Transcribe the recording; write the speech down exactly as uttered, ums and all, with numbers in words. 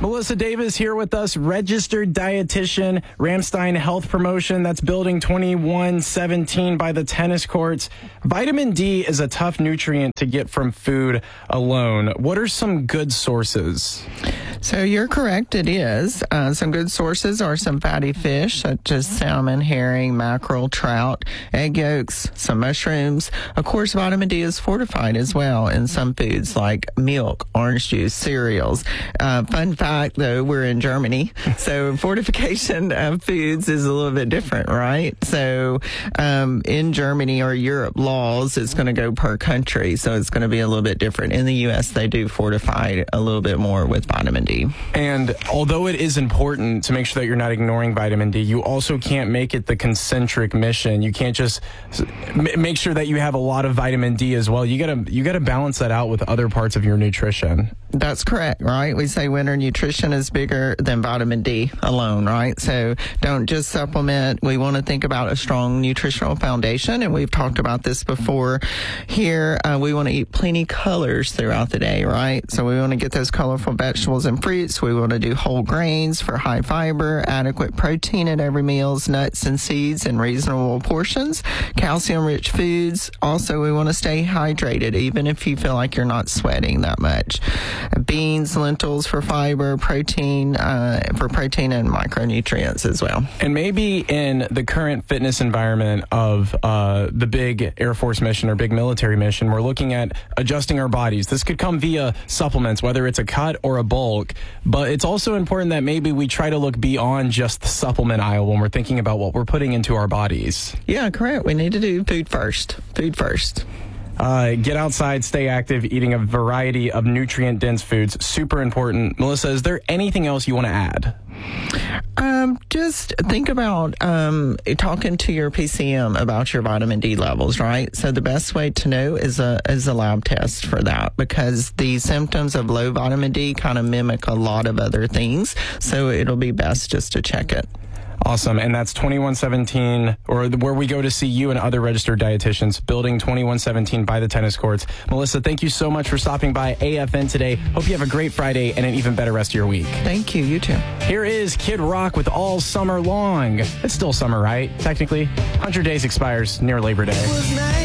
Melissa Davis here with us, registered dietitian, Ramstein Health Promotion. That's building twenty-one seventeen by the tennis courts. Vitamin D is a tough nutrient to get from food alone. What are some good sources? So you're correct, it is. Uh, some good sources are some fatty fish, such as salmon, herring, mackerel, trout, egg yolks, some mushrooms. Of course, vitamin D is fortified as well in some foods like milk, orange juice, cereals. Uh, fun fact, though, we're in Germany, so fortification of foods is a little bit different, right? So um, in Germany or Europe laws, it's going to go per country, so it's going to be a little bit different. In the U S, they do fortify a little bit more with vitamin D. And although it is important to make sure that you're not ignoring vitamin D, you also can't make it the concentric mission. You can't just m- make sure that you have a lot of vitamin D as well. You gotta you gotta balance that out with other parts of your nutrition. That's correct, right? We say winter nutrition is bigger than vitamin D alone, right? So don't just supplement. We want to think about a strong nutritional foundation, and we've talked about this before. Here, uh, we want to eat plenty colors throughout the day, right? So we want to get those colorful vegetables and fruits. We want to do whole grains for high fiber, adequate protein at every meals, nuts and seeds in reasonable portions, calcium-rich foods. Also, we want to stay hydrated, even if you feel like you're not sweating that much. Beans, lentils for fiber, protein, uh, for protein and micronutrients as well. And maybe in the current fitness environment of uh, the big Air Force mission or big military mission, we're looking at adjusting our bodies. This could come via supplements, whether it's a cut or a bulk, but it's also important that maybe we try to look beyond just the supplement aisle when we're thinking about what we're putting into our bodies. Yeah, correct. We need to do food first. Food first. Uh, get outside, stay active, eating a variety of nutrient-dense foods. Super important. Melissa, is there anything else you want to add? Um, just think about um, talking to your P C M about your vitamin D levels, right? So the best way to know is a is a lab test for that, because the symptoms of low vitamin D kind of mimic a lot of other things. So it'll be best just to check it. Awesome. And that's twenty-one seventeen, or where we go to see you and other registered dietitians, building twenty-one seventeen by the tennis courts. Melissa, thank you so much for stopping by A F N today. Hope you have a great Friday and an even better rest of your week. Thank you. You too. Here is Kid Rock with All Summer Long. It's still summer, right? Technically. one hundred days expires near Labor Day.